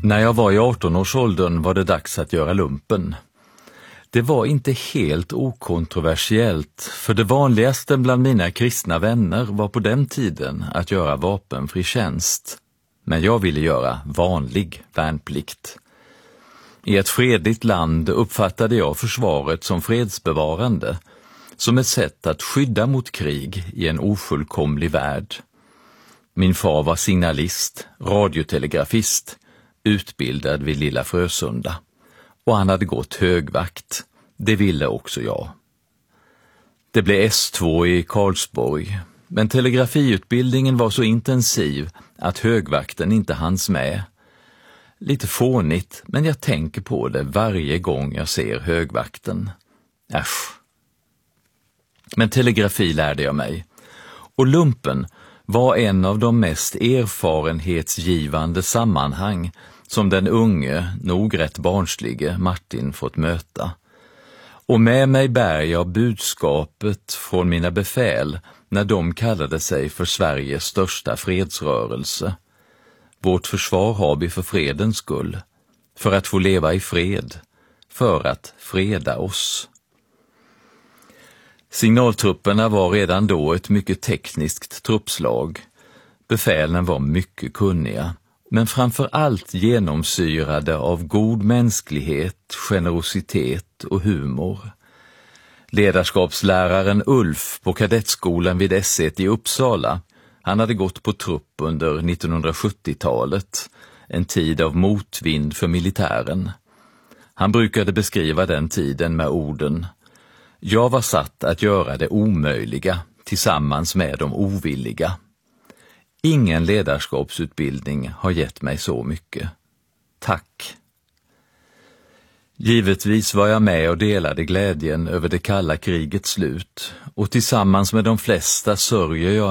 När jag var i 18-årsåldern var det dags att göra lumpen. Det var inte helt okontroversiellt, för det vanligaste bland mina kristna vänner var på den tiden att göra vapenfri tjänst. Men jag ville göra vanlig värnplikt. I ett fredligt land uppfattade jag försvaret som fredsbevarande, som ett sätt att skydda mot krig i en ofullkomlig värld. Min far var signalist, radiotelegrafist, utbildad vid Lilla Frösunda, och han hade gått högvakt. Det ville också jag. Det blev S2 i Karlsborg, men telegrafiutbildningen var så intensiv att högvakten inte hanns med. Lite fånigt, men jag tänker på det varje gång jag ser högvakten. Äsch. Men telegrafi lärde jag mig, och lumpen var en av de mest erfarenhetsgivande sammanhang som den unge, nog rätt barnslige Martin fått möta. Och med mig bär jag budskapet från mina befäl när de kallade sig för Sveriges största fredsrörelse. Vårt försvar har vi för fredens skull, för att få leva i fred, för att freda oss. Signaltrupperna var redan då ett mycket tekniskt truppslag. Befälen var mycket kunniga, men framför allt genomsyrade av god mänsklighet, generositet och humor. Ledarskapsläraren Ulf på kadettskolan vid S1 i Uppsala, han hade gått på trupp under 1970-talet, en tid av motvind för militären. Han brukade beskriva den tiden med orden: jag var satt att göra det omöjliga tillsammans med de ovilliga. Ingen ledarskapsutbildning har gett mig så mycket. Tack. Givetvis var jag med och delade glädjen över det kalla krigets slut, och tillsammans med de flesta sörjer jag